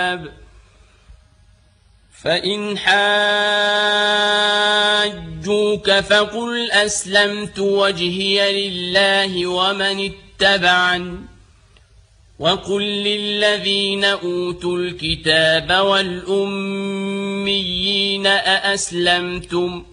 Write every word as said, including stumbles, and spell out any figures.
فإن حاجوك فقل أسلمت وجهي لله ومن اتبعني وقل للذين أوتوا الكتاب والأميين أأسلمتم